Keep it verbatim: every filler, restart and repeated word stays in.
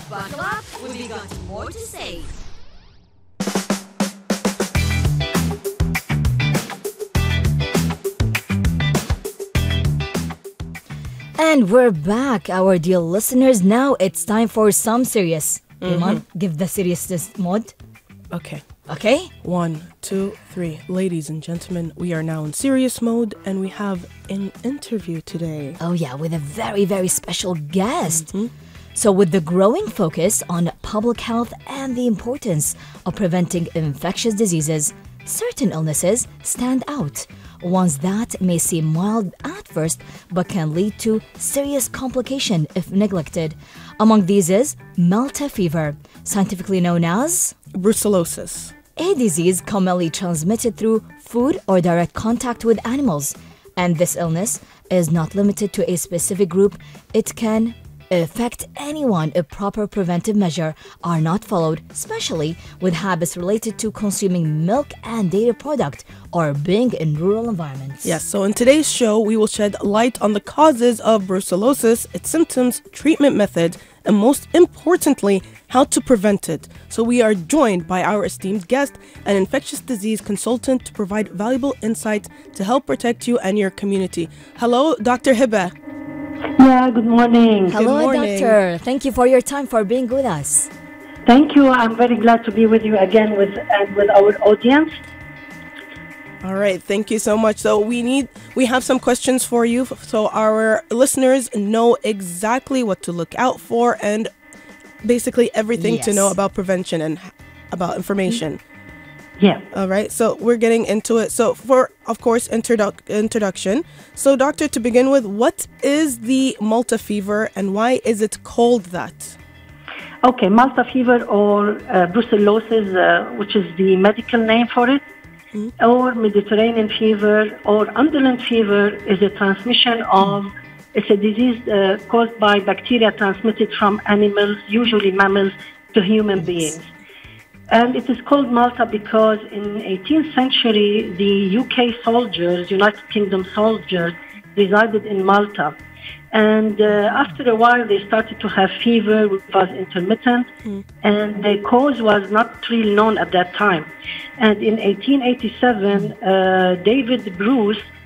Buckle up, we've got more to say. And we're back, our dear listeners. Now it's time for some serious. Mm-hmm. Iman, give the seriousness mode. Okay. Okay? One, two, three. Ladies and gentlemen, we are now in serious mode and we have an interview today. Oh yeah, with a very, very special guest. Mm-hmm. So with the growing focus on public health and the importance of preventing infectious diseases, certain illnesses stand out. Ones that may seem mild at first but can lead to serious complication if neglected. Among these is Malta fever, scientifically known as Brucellosis. a disease commonly transmitted through food or direct contact with animals. And this illness is not limited to a specific group. It can affect anyone if proper preventive measures are not followed, especially with habits related to consuming milk and dairy products or being in rural environments. Yes, so in today's show, we will shed light on the causes of brucellosis, its symptoms, treatment methods, and most importantly, how to prevent it. So we are joined by our esteemed guest, an infectious disease consultant, to provide valuable insights to help protect you and your community. Hello, Doctor Hiba. Yeah, good morning. Hello, Good morning. doctor. Thank you for your time, for being with us. Thank you. I'm very glad to be with you again with and with our audience. All right, thank you so much. So we need, we have some questions for you, so our listeners know exactly what to look out for and basically everything to Yes. know about prevention and h- about information. Yeah. All right, so we're getting into it. So for, of course, introduc- introduction. So doctor, to begin with, what is the Malta fever and why is it called that? Okay, Malta fever or uh, brucellosis, uh, which is the medical name for it, or Mediterranean fever or indolent fever is a transmission of, it's a disease uh, caused by bacteria transmitted from animals, usually mammals, to human beings. And it is called Malta because in eighteenth century, the U K soldiers, United Kingdom soldiers, resided in Malta. And uh, after a while, they started to have fever, which was intermittent, Mm. and the cause was not really known at that time. And in eighteen eighty-seven, uh, David Bruce